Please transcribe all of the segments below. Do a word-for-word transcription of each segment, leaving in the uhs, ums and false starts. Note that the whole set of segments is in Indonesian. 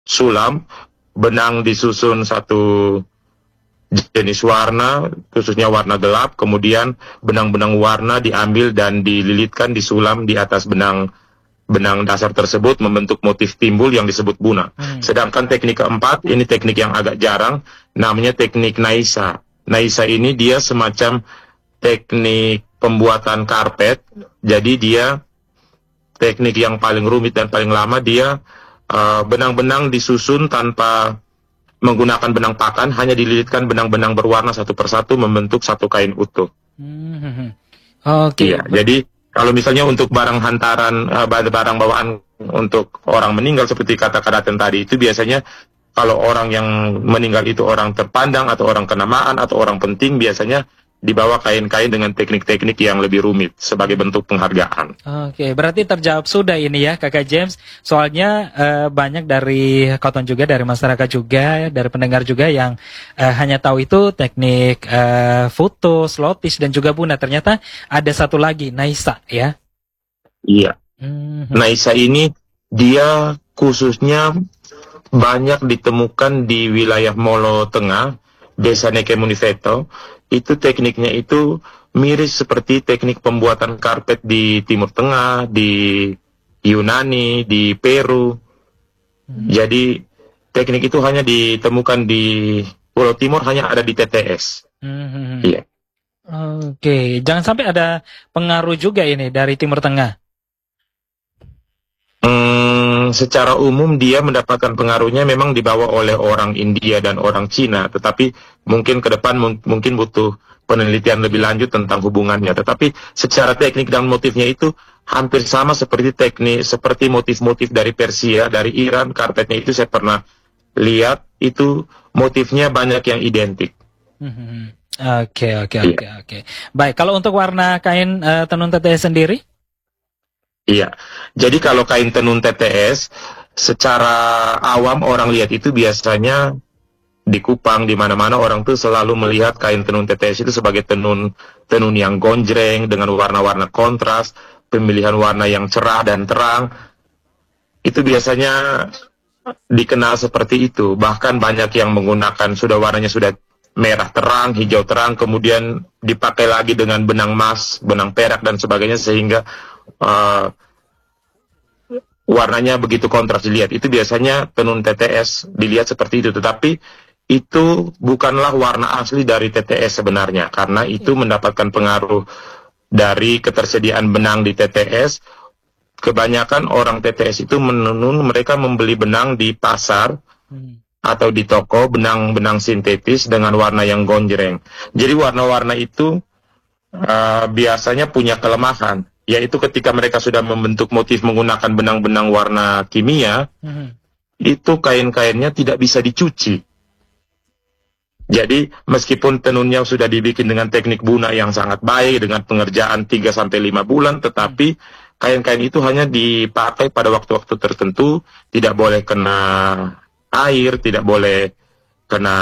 sulam, benang disusun satu jenis warna, khususnya warna gelap, kemudian benang-benang warna diambil dan dililitkan, disulam di atas benang benang dasar tersebut membentuk motif timbul yang disebut buna. Hmm. Sedangkan teknik keempat, ini teknik yang agak jarang, namanya teknik naisa. Naisa ini dia semacam teknik pembuatan karpet, jadi dia teknik yang paling rumit dan paling lama, dia uh, benang-benang disusun tanpa menggunakan benang pakan, hanya dililitkan benang-benang berwarna satu persatu membentuk satu kain utuh. Hmm. Oke. Iya, jadi kalau misalnya untuk barang hantaran, uh, barang bawaan untuk orang meninggal seperti kata Kadaten tadi, itu biasanya kalau orang yang meninggal itu orang terpandang atau orang kenamaan atau orang penting, biasanya dibawa kain-kain dengan teknik-teknik yang lebih rumit sebagai bentuk penghargaan. Oke, berarti terjawab sudah ini ya Kakak James. Soalnya eh, banyak dari Cotton juga, dari masyarakat juga, dari pendengar juga yang eh, hanya tahu itu teknik eh, foto, slotis dan juga buna. Ternyata ada satu lagi, naisa ya. Iya. Hmm. Naisa ini dia khususnya banyak ditemukan di wilayah Molo Tengah, Desa Nekemunifeto. Itu tekniknya itu mirip seperti teknik pembuatan karpet di Timur Tengah, di Yunani, di Peru. Hmm. Jadi teknik itu hanya ditemukan di Pulau Timur, hanya ada di T T S. Hmm. Iya. Oke, jangan sampai ada pengaruh juga ini dari Timur Tengah. Hmm, secara umum dia mendapatkan pengaruhnya memang dibawa oleh orang India dan orang Cina, tetapi mungkin ke depan mung- mungkin butuh penelitian lebih lanjut tentang hubungannya. Tetapi secara teknik dan motifnya itu hampir sama seperti teknik seperti motif-motif dari Persia, dari Iran. Karpetnya itu saya pernah lihat, itu motifnya banyak yang identik. Hmm. Oke, oke, oke, oke. Baik, kalau untuk warna kain uh, tenun T T S sendiri? Iya, jadi kalau kain tenun T T S, secara awam orang lihat itu biasanya di Kupang, di mana-mana orang tuh selalu melihat kain tenun T T S itu sebagai tenun tenun yang gonjreng dengan warna-warna kontras, pemilihan warna yang cerah dan terang. Itu biasanya dikenal seperti itu. Bahkan banyak yang menggunakan sudah warnanya sudah merah terang, hijau terang, kemudian dipakai lagi dengan benang emas, benang perak dan sebagainya, sehingga uh, warnanya begitu kontras dilihat. Itu biasanya tenun T T S dilihat seperti itu, tetapi itu bukanlah warna asli dari T T S sebenarnya, karena itu mendapatkan pengaruh dari ketersediaan benang di T T S. Kebanyakan orang T T S itu menenun, mereka membeli benang di pasar hmm. atau di toko, benang-benang sintetis dengan warna yang gonjreng. Jadi warna-warna itu uh, biasanya punya kelemahan, yaitu ketika mereka sudah membentuk motif menggunakan benang-benang warna kimia, hmm. itu kain-kainnya tidak bisa dicuci. Jadi meskipun tenunnya sudah dibikin dengan teknik buna yang sangat baik, dengan pengerjaan tiga sampai lima bulan, tetapi kain-kain itu hanya dipakai pada waktu-waktu tertentu, tidak boleh kena air, tidak boleh kena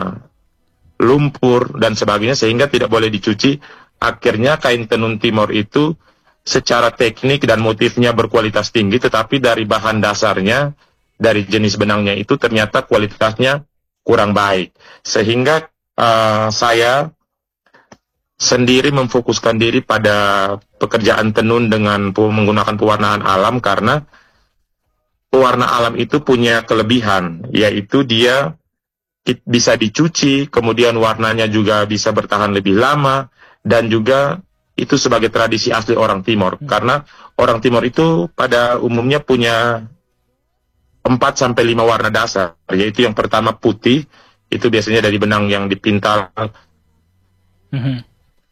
lumpur dan sebagainya, sehingga tidak boleh dicuci. Akhirnya kain tenun Timor itu secara teknik dan motifnya berkualitas tinggi, tetapi dari bahan dasarnya, dari jenis benangnya itu ternyata kualitasnya kurang baik. Sehingga uh, saya sendiri memfokuskan diri pada pekerjaan tenun dengan menggunakan pewarnaan alam, karena pewarna alam itu punya kelebihan, yaitu dia bisa dicuci, kemudian warnanya juga bisa bertahan lebih lama, dan juga itu sebagai tradisi asli orang Timor. Hmm. Karena orang Timor itu pada umumnya punya empat sampai lima warna dasar, yaitu yang pertama putih, itu biasanya dari benang yang dipintal. Hmm.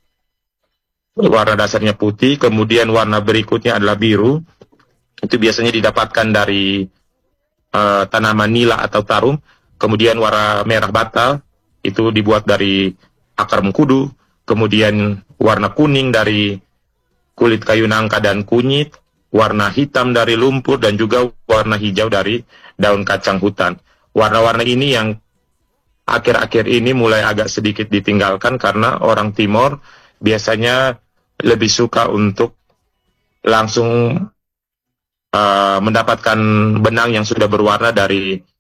Warna dasarnya putih, kemudian warna berikutnya adalah biru. Itu biasanya didapatkan dari uh, tanaman nila atau tarum. Kemudian warna merah bata, itu dibuat dari akar mengkudu. Kemudian warna kuning dari kulit kayu nangka dan kunyit. Warna hitam dari lumpur, dan juga warna hijau dari daun kacang hutan. Warna-warna ini yang akhir-akhir ini mulai agak sedikit ditinggalkan, karena orang Timor biasanya lebih suka untuk langsung uh, mendapatkan benang yang sudah berwarna dari